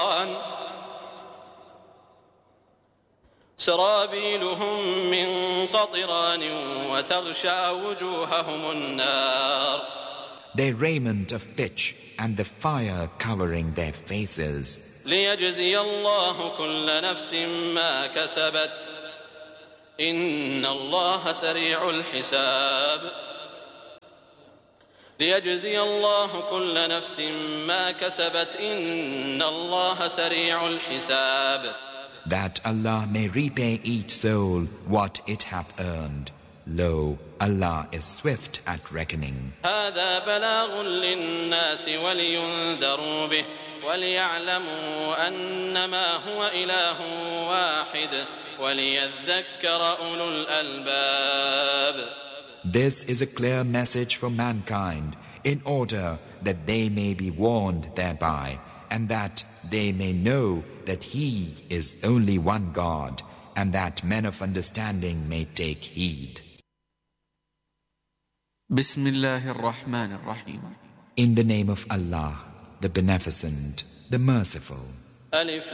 سرابيلهم من قطران وتغشى وجوههم النار. Their raiment of pitch and the fire covering their faces. ليجزي الله كل نفس ما كسبت إن الله سريع الحساب. ليجزي الله كل نفس ما كسبت إن الله سريع الحساب. That Allah may repay each soul what it hath earned. Lo, Allah is swift at reckoning. هذا بلاغ للناس ولينذروا به وليعلموا أنما هو إله واحد وليذكر أولو الألباب. This is a clear message for mankind in order that they may be warned thereby and that they may know that He is only one God and that men of understanding may take heed. بسم الله الرحمن الرحيم. In the name of Allah, the Beneficent, the Merciful. ألف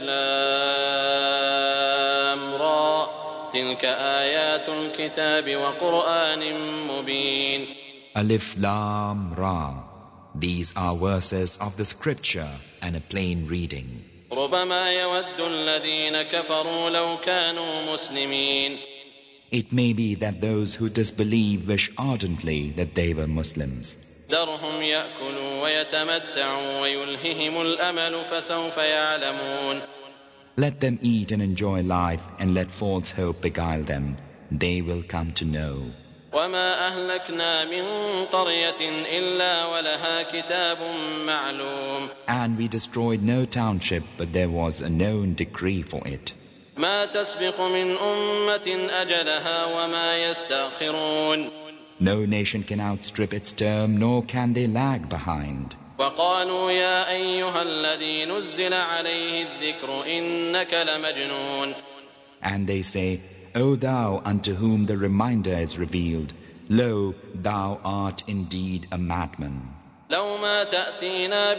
لام را تلك آيات الكتاب وقرآن مبين. Alif Lam Ra. These are verses of the scripture and a plain reading. ربما يود الذين كفروا لو كانوا مسلمين. It may be that those who disbelieve wish ardently that they were Muslims. ذرهم يأكلوا ويتمتعوا ويلههم الأمل فسوف يعلمون. Let them eat and enjoy life and let false hope beguile them. They will come to know. وما أهلكنا من قرية إلا ولها كتاب معلوم. And we destroyed no township, but there was a known decree for it. ما تسبق من أمة أجلها وما يستأخرون. No nation can outstrip its term, nor can they lag behind. وقالوا يا أيها الذي نزل عليه الذكر إنك لمجنون. And they say, O thou unto whom the reminder is revealed, lo, thou art indeed a madman. لو ما تأتينا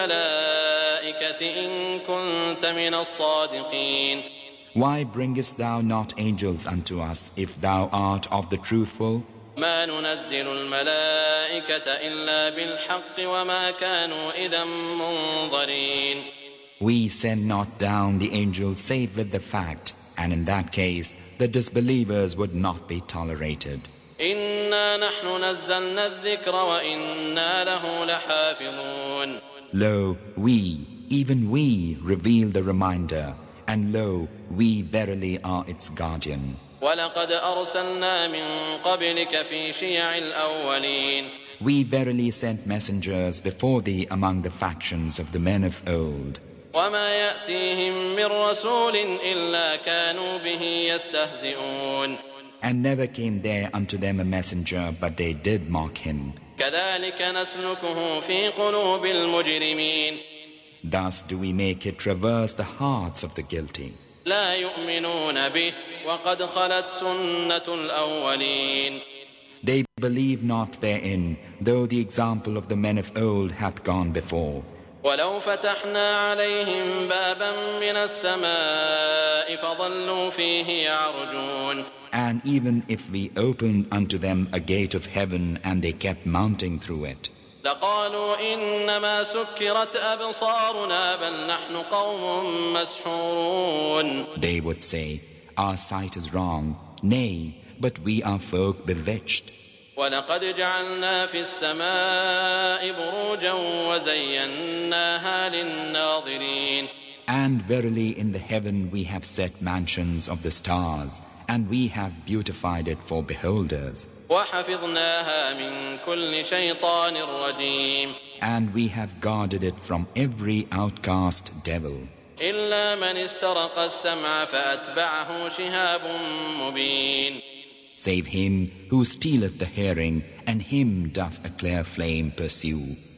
بالملائكة إن كنت من الصادقين. Why bringest thou not angels unto us if thou art of the truthful? ما ننزل الملائكة إلا بالحق وما كانوا إذا منظرين. We send not down the angels save with the fact, and in that case the disbelievers would not be tolerated. إنا نحن نزلنا الذكر وإنا له لحافظون. Lo, we, even we, reveal the reminder, and lo, we verily are its guardian. ولقد أرسلنا من قبلك في شيع الأولين. We verily sent messengers before thee among the factions of the men of old. وما يأتيهم من رسول إلا كانوا به يستهزئون. And never came there unto them a messenger, but they did mock him. كذلك نسلكه في قلوب المجرمين. Thus do we make it traverse the hearts of the guilty. لا يؤمنون به وقد خلت سنة الأولين. They believe not therein, though the example of the men of old hath gone before. ولو فتحنا عليهم بابا من السماء فظلوا فيه يعرجون. And even if we opened unto them a gate of heaven and they kept mounting through it, لقالوا إنما سكرت أبصارنا بل نحن قوم مسحورون. they would say, Our sight is wrong, nay, but we are folk bewitched. ولقد جعلنا في السماء بروجا وزيناها للناظرين. And verily in the heaven we have set mansions of the stars, and we have beautified it for beholders. وحفظناها من كل شيطان رجيم. And we have guarded it from every outcast devil. إلا من استرق السمع فأتبعه شهاب مبين. Save him who stealeth the hearing, and him doth a clear flame pursue.